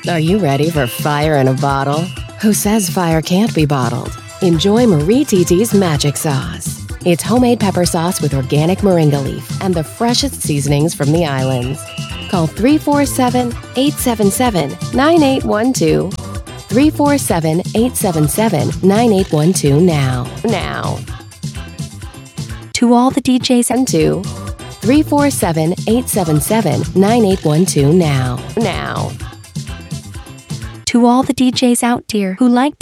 Are you ready for fire in a bottle? Who says fire can't be bottled? Enjoy Marie Titi's Magic Sauce. It's homemade pepper sauce with organic moringa leaf and the freshest seasonings from the islands. Call 347-877-9812. 347-877-9812 now. To all the DJs and 347-877-9812 now. To all the DJs out there who like